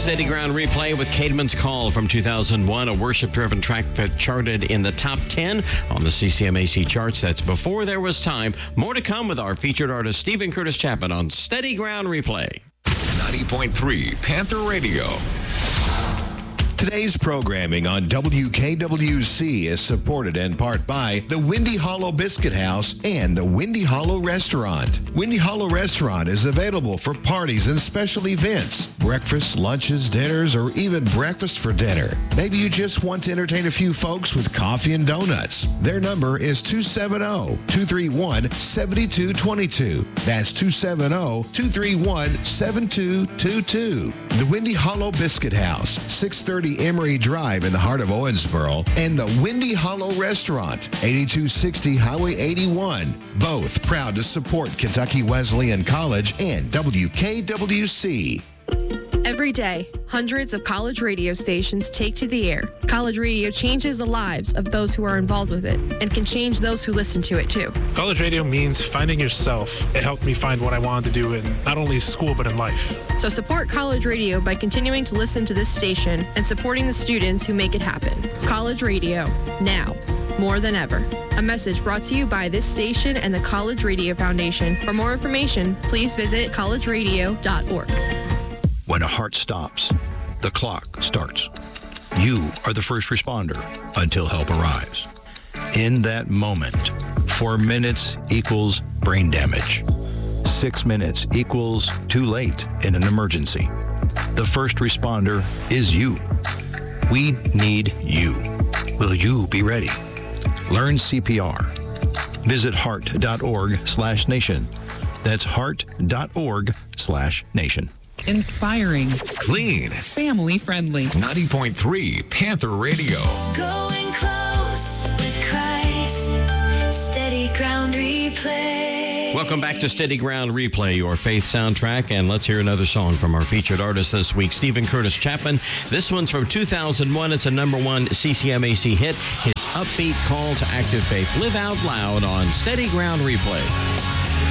Steady Ground Replay with Caedmon's Call from 2001, a worship-driven track that charted in the top 10 on the CCMAC charts. That's Before There Was Time. More to come with our featured artist, Stephen Curtis Chapman, on Steady Ground Replay. 90.3 Panther Radio. Today's programming on WKWC is supported in part by the Windy Hollow Biscuit House and the Windy Hollow Restaurant. Windy Hollow Restaurant is available for parties and special events, breakfast, lunches, dinners, or even breakfast for dinner. Maybe you just want to entertain a few folks with coffee and donuts. Their number is 270-231-7222. That's 270-231-7222. The Windy Hollow Biscuit House, 630 Emory Drive in the heart of Owensboro, and the Windy Hollow Restaurant, 8260 Highway 81. Both proud to support Kentucky Wesleyan College and WKWC. Every day, hundreds of college radio stations take to the air. College radio changes the lives of those who are involved with it and can change those who listen to it too. College radio means finding yourself. It helped me find what I wanted to do in not only school but in life. So support college radio by continuing to listen to this station and supporting the students who make it happen. College radio, now, more than ever. A message brought to you by this station and the College Radio Foundation. For more information, please visit collegeradio.org. When a heart stops, the clock starts. You are the first responder until help arrives. In that moment, 4 minutes equals brain damage. 6 minutes equals too late in an emergency. The first responder is you. We need you. Will you be ready? Learn CPR. Visit heart.org/nation. That's heart.org/nation. Inspiring. Clean. Family friendly. 90.3 Panther Radio. Going close with Christ. Steady Ground Replay. Welcome back to Steady Ground Replay, your faith soundtrack, and let's hear another song from our featured artist this week, Stephen Curtis Chapman. This one's from 2001. It's a #1 CCMAC hit. His upbeat call to active faith. Live out loud on Steady Ground Replay.